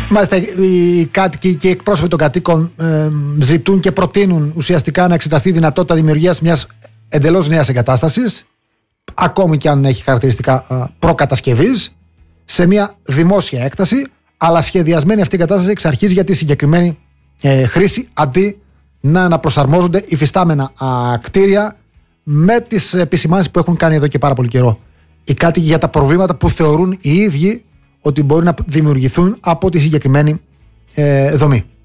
Μάλιστα, οι κάτοικοι και οι εκπρόσωποι των κατοίκων ζητούν και προτείνουν ουσιαστικά να εξεταστεί η δυνατότητα δημιουργίας μιας εντελώς νέας εγκατάστασης, ακόμη και αν έχει χαρακτηριστικά προκατασκευής, σε μια δημόσια έκταση, αλλά σχεδιασμένη αυτή η εγκατάσταση εξ αρχής για τη συγκεκριμένη χρήση, αντί να αναπροσαρμόζονται υφιστάμενα κτίρια με τις επισημάνσεις που έχουν κάνει εδώ και πάρα πολύ καιρό οι κάτοικοι για τα προβλήματα που θεωρούν οι ίδιοι ότι μπορεί να δημιουργηθούν από τη συγκεκριμένη δομή.